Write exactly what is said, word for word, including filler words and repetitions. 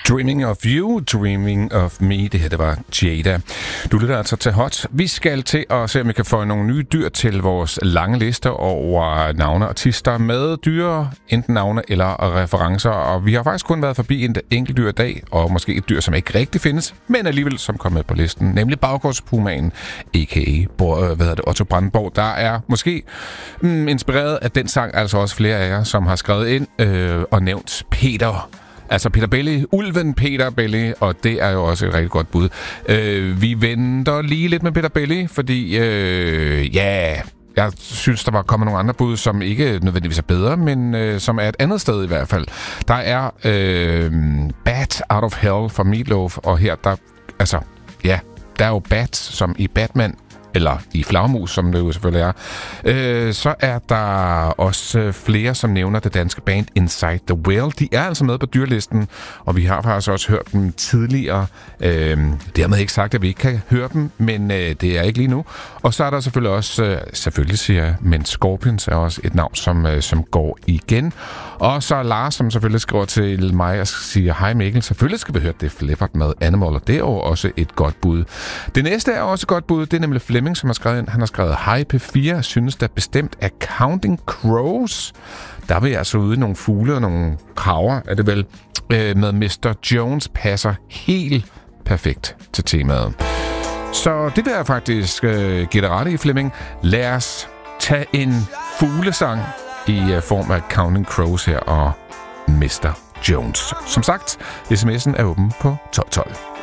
Dreaming of You, Dreaming of Me. Det her, det var Jada. Du lytter altså til Hot. Vi skal til at se, om vi kan få nogle nye dyr til vores lange liste over navne og artister med dyre, enten navne eller referencer. Og vi har faktisk kun været forbi en enkelt dyr i dag, og måske et dyr, som ikke rigtig findes, men alligevel som kom med på listen, nemlig baggårdspumaen, a k a. Hvad hedder det, Otto Brandenborg. Der er måske mm, inspireret af den sang, altså også flere af jer, som har skrevet ind øh, og nævnt Peter. Altså Peter Belli, ulven Peter Belli, og det er jo også et rigtig godt bud. Øh, vi venter lige lidt med Peter Belli, fordi øh, ja, jeg synes, der var kommet nogle andre bud, som ikke nødvendigvis er bedre, men øh, som er et andet sted i hvert fald. Der er øh, Bat Out of Hell fra Meatloaf, og her, der, altså, ja, der er jo Bat, som i Batman, eller i Flagermus, som det jo selvfølgelig er. Øh, så er der også flere, som nævner det danske band Inside the Whale. De er altså med på dyrlisten, og vi har faktisk også hørt dem tidligere. Øh, dermed ikke sagt, at vi ikke kan høre dem, men øh, det er ikke lige nu. Og så er der selvfølgelig også, øh, selvfølgelig siger jeg, men Scorpions er også et navn, som, øh, som går igen. Og så er Lars, som selvfølgelig skriver til mig og siger, hej Mikkel, selvfølgelig skal vi høre det Flippert med Animal, og det er jo også et godt bud. Det næste er også et godt bud, det er nemlig Flemming, som har skrevet ind. Han har skrevet, hej P fire, synes der bestemt er Counting Crows. Der vil jeg altså ude nogle fugle og nogle kraver, er det vel, øh, med mister Jones passer helt perfekt til temaet. Så det vil jeg faktisk øh, give dig ret i, Flemming. Lad os tage en fuglesang i uh, form af Counting Crows her og mister Jones. Som sagt, sms'en er åben på tolv tolv.